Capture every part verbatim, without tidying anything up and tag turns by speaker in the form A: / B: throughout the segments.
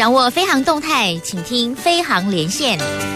A: 掌握飞航动态，请听飞航连线。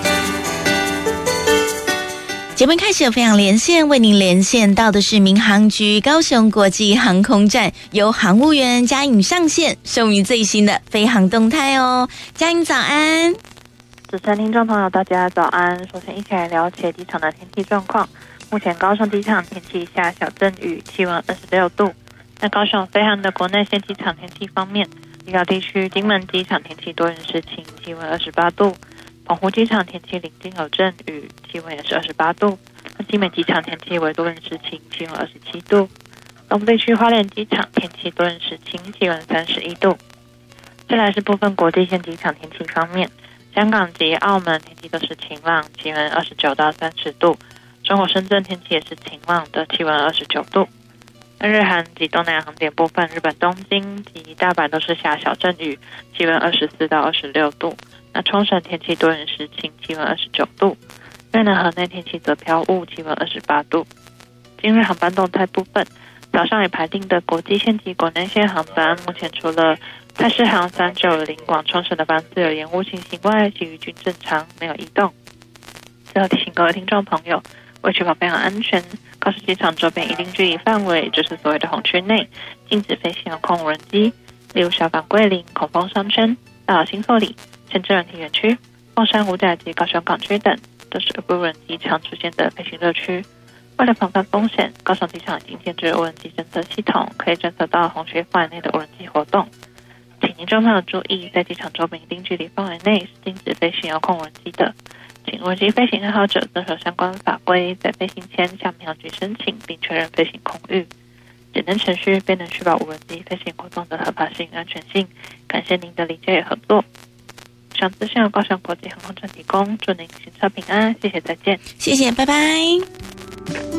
B: 节目开始，飞航连线为您连线到的是民航局高雄国际航空站，由航务员嘉颖上线，说明最新的飞航动态哦。嘉颖早安。
C: 主持人、听众朋友，大家早安。首先一起来了解机场的天气状况。目前高雄机场天气下小阵雨，气温二十六度。在高雄飞航的国内线机场天气方面，离岛地区金门机场天气多云时晴，气温二十八度。澎湖机场天气临近有阵雨，气温也是二十八度。基美机场天气为多云时晴，气温二十七度。东部地区花莲机场天气多云时晴，气温三十一度。再来是部分国际线机场天气方面，香港及澳门天气都是晴朗，气温二十九到三十度。中国深圳天气也是晴朗的，气温二十九度。日韩及东南亚航点部分，日本东京及大阪都是下小阵雨，气温二十四到二十六度。那冲绳天气多云时晴，气温二十九度。越南河内天气则飘雾，气温二十八度。今日航班动态部分，早上已排定的国际线及国内线航班，目前除了泰式航三九零往冲绳的班次有延误情形外，其余均正常，没有移动。最后提醒各位听众朋友，为确保飞航安全，高雄机场周边一定距离范围，就是所谓的红区内，禁止飞行有空无人机，例如小港桂林、孔峰商圈、大老新后里、深圳软体园区、凤山五甲及高雄港区等，都是无人机常出现的飞行热区。为了防范风险，高雄机场已经建置无人机侦测系统，可以侦测到红区范围内的无人机活动。请听众朋友注意，在机场周边一定距离范围内是禁止飞行遥控无人机的。请无人机飞行爱好者遵守相关法规，在飞行前向民航局申请并确认飞行空域。简单程序便能确保无人机飞行活动的合法性、安全性。感谢您的理解与合作。以上资讯由高雄国际航空站提供，祝您行车平安，谢谢，再见。
B: 谢谢，拜拜。